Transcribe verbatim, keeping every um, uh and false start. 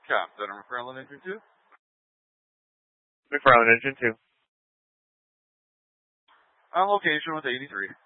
Captain McFarland Engine two. McFarland Engine two. On location with eighty-three.